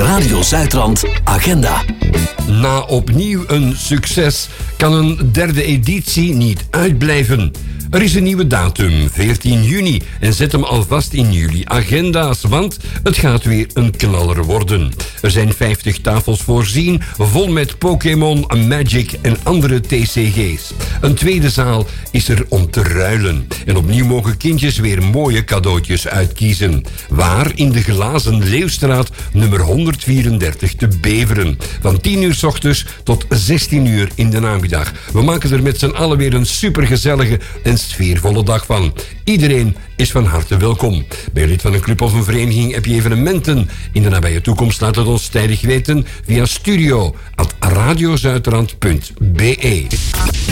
Radio Zuidrand Agenda. Na opnieuw een succes kan een derde editie niet uitblijven. Er is een nieuwe datum, 14 juni. En zet hem alvast in jullie agenda's, want het gaat weer een knaller worden. Er zijn 50 tafels voorzien, vol met Pokémon, Magic en andere TCG's. Een tweede zaal is er om te ruilen. En opnieuw mogen kindjes weer mooie cadeautjes uitkiezen. Waar? In de Glazen Leeuwstraat, nummer 134 te Beveren. Van 10 uur 's ochtends tot 16 uur in de namiddag. We maken er met z'n allen weer een supergezellige en sfeervolle dag van. Iedereen is van harte welkom. Ben je lid van een club of een vereniging, heb je evenementen in de nabije toekomst, laat het ons tijdig weten via studio@radiozuidrand.be.